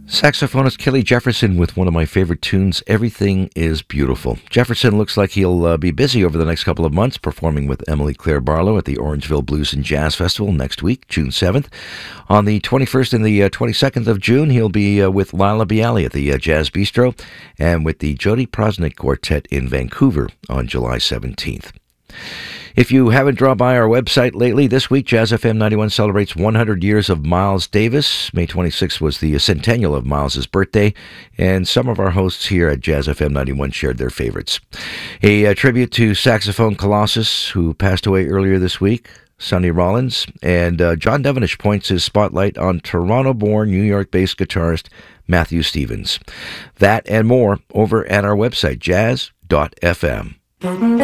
Saxophonist Kelly Jefferson with one of my favorite tunes, Everything is Beautiful. Jefferson looks like he'll be busy over the next couple of months performing with Emily Claire Barlow at the Orangeville Blues and Jazz Festival next week, June 7th. On the 21st and the 22nd of June, he'll be with Lila Bialy at the Jazz Bistro and with the Jody Prosnick Quartet in Vancouver on July 17th. If you haven't dropped by our website lately, this week Jazz FM 91 celebrates 100 years of Miles Davis. May 26th was the centennial of Miles's birthday, and some of our hosts here at Jazz FM 91 shared their favorites. A tribute to saxophone colossus who passed away earlier this week, Sonny Rollins, and John Devenish points his spotlight on Toronto-born, New York-based guitarist Matthew Stevens. That and more over at our website, jazz.fm.